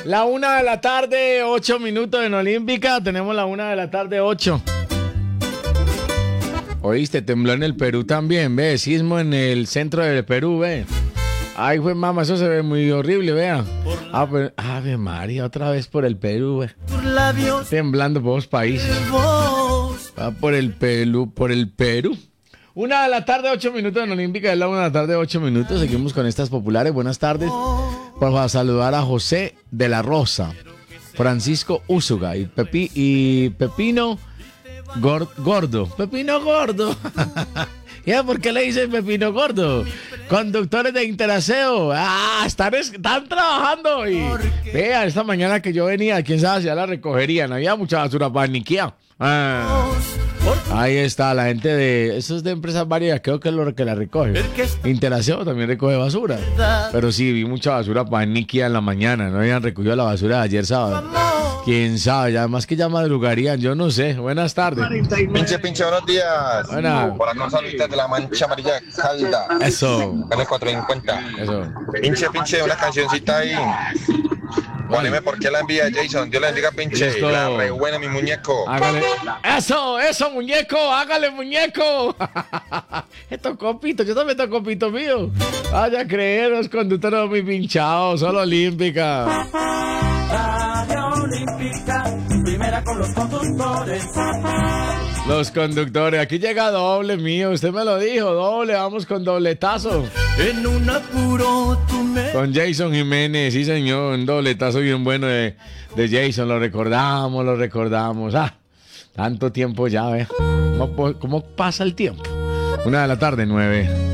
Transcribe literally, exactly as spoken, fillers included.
La una de la tarde, ocho minutos en Olímpica. Tenemos la una de la tarde, ocho. Oíste, tembló en el Perú también, ve. Sismo en el centro del Perú, ve. Ay, pues mamá, eso se ve muy horrible, vea. Ah, pues, Ave María, otra vez por el Perú, ve. Temblando por los países. Va por el Perú, por el Perú. Una de la tarde, ocho minutos en Olímpica. Es la una de la tarde, ocho minutos. Seguimos con estas populares. Buenas tardes. Por saludar a José de la Rosa, Francisco Úsuga y, Pepi, y Pepino Gordo. Pepino Gordo. ¿Ya por qué le dicen Pepino Gordo? Conductores de Interaseo. Ah, están, están trabajando hoy. Vea, esta mañana que yo venía, quién sabe si ya la recogerían. Había mucha basura para niquear. Ah. Ahí está, la gente de... Eso es de empresas varias, creo que es lo que la recoge. Interaseo también recoge basura. Pero sí, vi mucha basura para Nikia en la mañana. No habían recogido la basura de ayer sábado. Quién sabe, además que ya madrugarían, yo no sé. Buenas tardes. Pinche, pinche, buenos días. Buena. Por acá Luis de la Mancha Amarilla Calda. Eso. Canal cuatrocientos cincuenta. Eso. Pinche, pinche, una cancioncita ahí. Poneme por qué la envía Jason. Dios le bendiga, pinche. Listo. La re buena, mi muñeco. Hágale. Eso, eso, muñeco. Hágale, muñeco. Esto copito, yo también toco pito mío. Vaya a creer, los conductores muy pinchados. Solo Olímpica. Radio Olímpica, primera con los conductores. Los conductores, aquí llega doble mío, usted me lo dijo, doble, vamos con dobletazo. En un apuro tú me... Con Jason Jiménez, sí señor, un dobletazo bien bueno de, de Jason, lo recordamos, lo recordamos. Ah, tanto tiempo ya, ¿eh? ¿Cómo, cómo pasa el tiempo? Una de la tarde, nueve.